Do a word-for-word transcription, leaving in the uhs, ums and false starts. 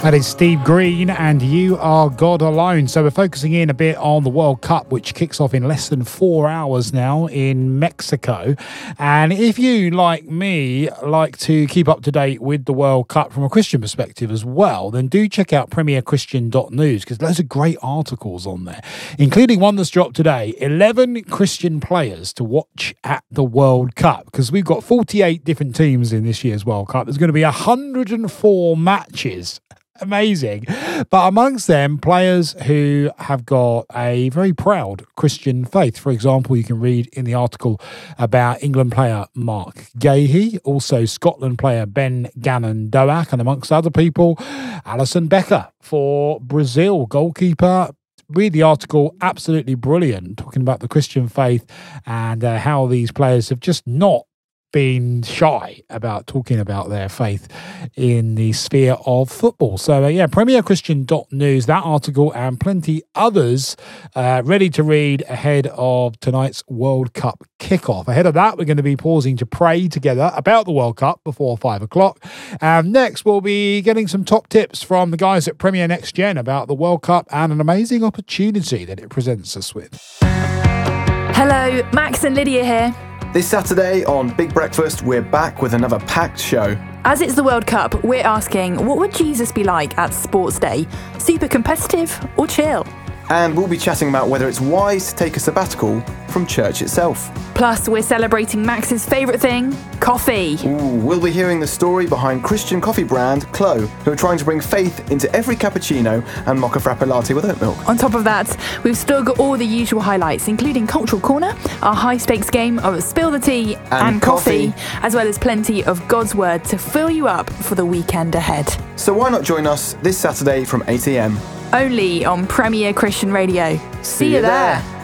That is Steve Green and You Are God Alone. So we're focusing in a bit on the World Cup, which kicks off in less than four hours now in Mexico. And if you, like me, like to keep up to date with the World Cup from a Christian perspective as well, then do check out premier christian dot news, because there's of great articles on there, including one that's dropped today, eleven Christian players to watch at the World Cup, because we've got forty-eight different teams in this year's World Cup. There's going to be one hundred four matches. Amazing. But amongst them, players who have got a very proud Christian faith. For example, you can read in the article about England player Mark Gahey, also Scotland player Ben Gannon Doak, and amongst other people, Alisson Becker for Brazil, goalkeeper. Read the article, absolutely brilliant, talking about the Christian faith and uh, how these players have just not been shy about talking about their faith in the sphere of football. So uh, yeah, premier christian dot news, that article and plenty others uh, ready to read ahead of tonight's World Cup kickoff. Ahead of that, we're going to be pausing to pray together about the World Cup before five o'clock. And next, we'll be getting some top tips from the guys at Premier Next Gen about the World Cup and an amazing opportunity that it presents us with. Hello, Max and Lydia here. This Saturday on Big Breakfast, we're back with another packed show. As it's the World Cup, we're asking, what would Jesus be like at Sports Day? Super competitive or chill? And we'll be chatting about whether it's wise to take a sabbatical from church itself. Plus, we're celebrating Max's favourite thing, coffee. Ooh, we'll be hearing the story behind Christian coffee brand Clo, who are trying to bring faith into every cappuccino and mocha frappe latte with oat milk. On top of that, we've still got all the usual highlights, including Cultural Corner, our high-stakes game of Spill the Tea and, and coffee, coffee, as well as plenty of God's Word to fill you up for the weekend ahead. So why not join us this Saturday from eight a.m. Only on Premier Christian Radio. See, See you there. there.